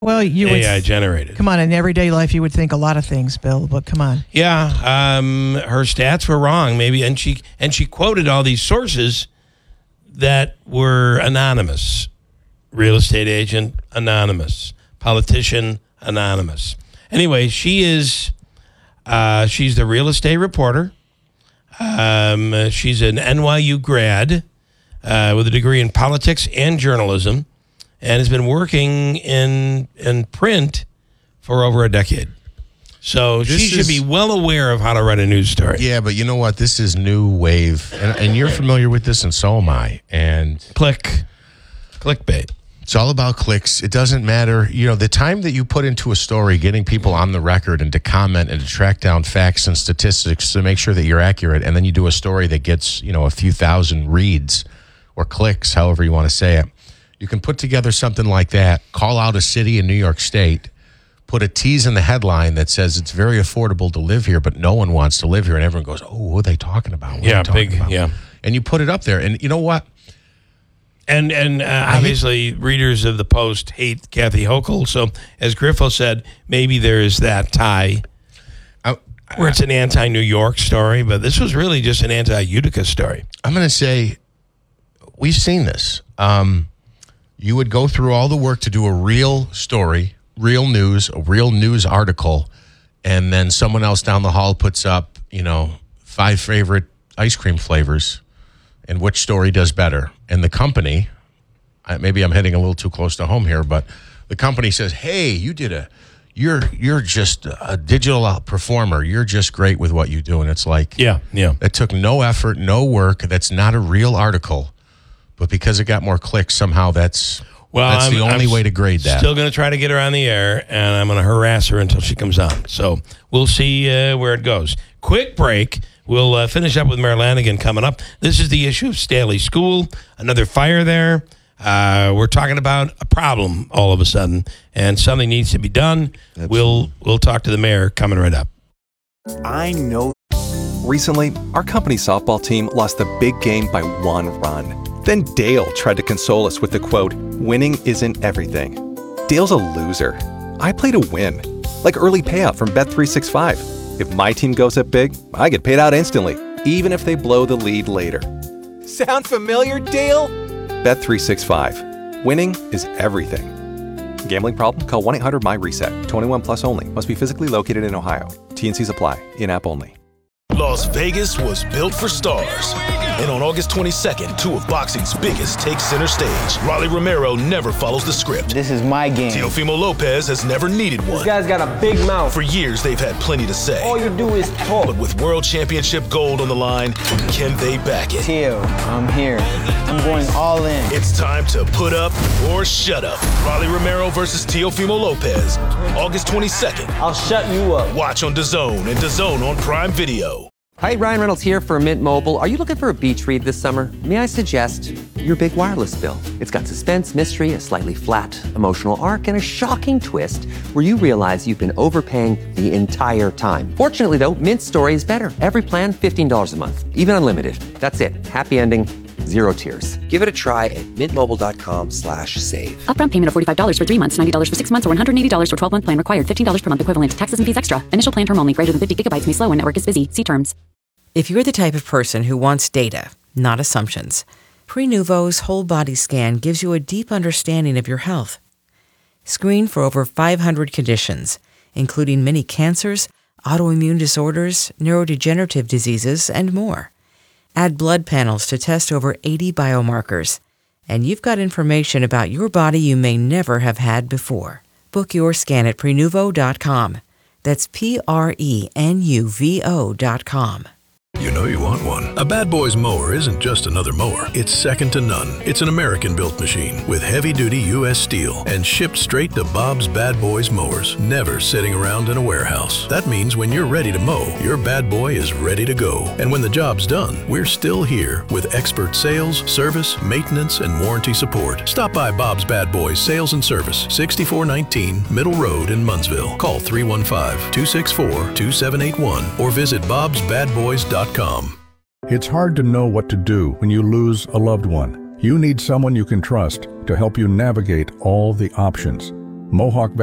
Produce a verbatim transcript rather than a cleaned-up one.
Well, you would, A I generated. Come on, in everyday life, you would think a lot of things, Bill. But come on. Yeah, um, her stats were wrong, maybe, and she and she quoted all these sources that were anonymous. Real estate agent, anonymous. Politician, anonymous. Anyway, she is uh, she's the real estate reporter. Um, she's an N Y U grad uh, with a degree in politics and journalism, and has been working in in print for over a decade. So This she should is- be well aware of how to write a news story. Yeah, but you know what? This is new wave, and, and you're familiar with this, and so am I. And Click. Clickbait. it's all about clicks. It doesn't matter. You know, the time that you put into a story, getting people on the record and to comment and to track down facts and statistics to make sure that you're accurate, and then you do a story that gets, you know, a few thousand reads or clicks, however you want to say it. You can put together something like that, call out a city in New York State, put a tease in the headline that says it's very affordable to live here, but no one wants to live here. And everyone goes, oh, what are they talking about? What are Yeah, they talking big, about? yeah. And you put it up there. And you know what? And and uh, obviously, readers of the Post hate Kathy Hochul. So, as Griffo said, maybe there is that tie I, where it's an anti-New York story, but this was really just an anti-Utica story. I'm going to say we've seen this. Um, you would go through all the work to do a real story, real news, a real news article, and then someone else down the hall puts up, you know, five favorite ice cream flavors and which story does better. And the company, I- maybe I'm hitting a little too close to home here, but the company says, hey, you did a, you're you're just a digital performer. You're just great with what you do. And it's like, Yeah, yeah. that took no effort, no work. That's not a real article. But because it got more clicks, somehow that's Well, that's I'm, the only I'm way to grade that. Still going to try to get her on the air, and I'm going to harass her until she comes on. So we'll see uh, where it goes. Quick break. We'll uh, finish up with Mayor Lanigan coming up. This is the issue of Staley School. Another fire there. Uh, we're talking about a problem all of a sudden, and something needs to be done. We'll we'll talk to the mayor coming right up. I know. Recently, our company softball team lost the big game by one run. Then Dale tried to console us with the quote, winning isn't everything. Dale's a loser. I play to win. Like early payout from Bet three sixty-five. If my team goes up big, I get paid out instantly, even if they blow the lead later. Sound familiar, Dale? Bet three sixty-five. Winning is everything. Gambling problem? Call one eight hundred my reset. twenty-one plus only. Must be physically located in Ohio. T N Cs apply. In-app only. Las Vegas was built for stars. And on August twenty-second, two of boxing's biggest take center stage. Rolly Romero never follows the script. This is my game. Teofimo Lopez has never needed one. This guy's got a big mouth. For years, they've had plenty to say. All you do is talk. But with World Championship gold on the line, can they back it? Teo, I'm here. I'm going all in. It's time to put up or shut up. Rolly Romero versus Teofimo Lopez. August twenty-second. I'll shut you up. Watch on DAZN and DAZN on Prime Video. Hi, Ryan Reynolds here for Mint Mobile. Are you looking for a beach read this summer? May I suggest your big wireless bill? It's got suspense, mystery, a slightly flat emotional arc, and a shocking twist where you realize you've been overpaying the entire time. Fortunately, though, Mint's story is better. Every plan, fifteen dollars a month, even unlimited. That's it. Happy ending, zero tears. Give it a try at mintmobile.com slash save. Upfront payment of forty-five dollars for three months, ninety dollars for six months, or one hundred eighty dollars for twelve-month plan required. fifteen dollars per month equivalent. Taxes and fees extra. Initial plan term only. Greater than fifty gigabytes may slow when network is busy. See terms. If you're the type of person who wants data, not assumptions, Prenuvo's whole body scan gives you a deep understanding of your health. Screen for over five hundred conditions, including many cancers, autoimmune disorders, neurodegenerative diseases, and more. Add blood panels to test over eighty biomarkers, and you've got information about your body you may never have had before. Book your scan at Prenuvo dot com. That's P R E N U V O dot com. You know you want one. A Bad Boys mower isn't just another mower. It's second to none. It's an American-built machine with heavy-duty U S steel and shipped straight to Bob's Bad Boys mowers, never sitting around in a warehouse. That means when you're ready to mow, your bad boy is ready to go. And when the job's done, we're still here with expert sales, service, maintenance, and warranty support. Stop by Bob's Bad Boys Sales and Service, sixty-four nineteen Middle Road in Munnsville. Call three one five, two six four, two seven eight one or visit bobs bad boys dot com. It's hard to know what to do when you lose a loved one. You need someone you can trust to help you navigate all the options. Mohawk